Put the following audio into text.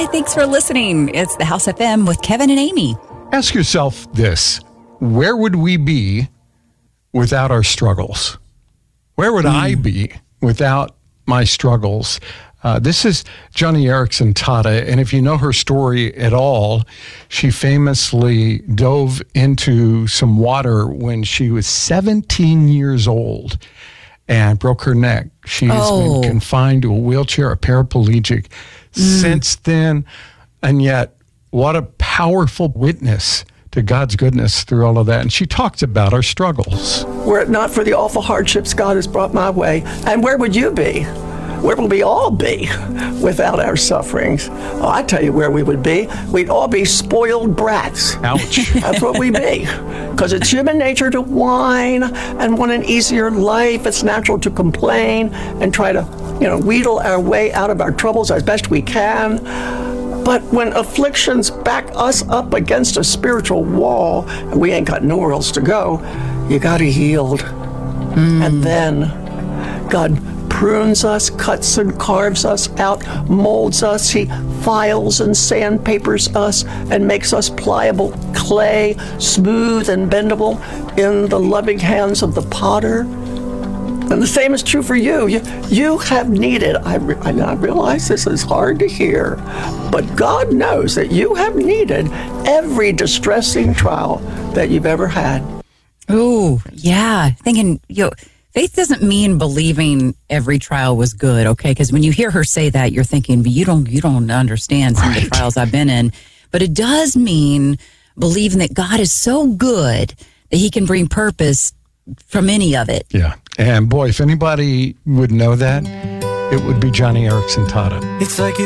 Hi, thanks for listening. It's the House FM with Kevin and Amy. Ask yourself this. Where would we be without our struggles? Where would I be without my struggles? This is Joni Eareckson Tada, and if you know her story at all, she famously dove into some water when she was 17 years old and broke her neck. She's been confined to a wheelchair, a paraplegic since then, and yet what a powerful witness to God's goodness through all of that. And she talks about our struggles. Were it not for the awful hardships God has brought my way, and where would you be? Where would we all be without our sufferings? Oh, I tell you where we would be. We'd all be spoiled brats. Ouch. That's what we'd be. Because it's human nature to whine and want an easier life. It's natural to complain and try to, wheedle our way out of our troubles as best we can. But when afflictions back us up against a spiritual wall, and we ain't got nowhere else to go, you got to yield. And then God prunes us, cuts and carves us out, molds us. He files and sandpapers us and makes us pliable clay, smooth and bendable in the loving hands of the potter. And the same is true for you. You have needed, I realize this is hard to hear, but God knows that you have needed every distressing trial that you've ever had. Oh, yeah. Thinking, faith doesn't mean believing every trial was good, okay? Because when you hear her say that, you're thinking, but you don't understand some of the trials I've been in. But it does mean believing that God is so good that he can bring purpose from any of it. Yeah. And boy, if anybody would know that, it would be Joni Eareckson Tada. It's like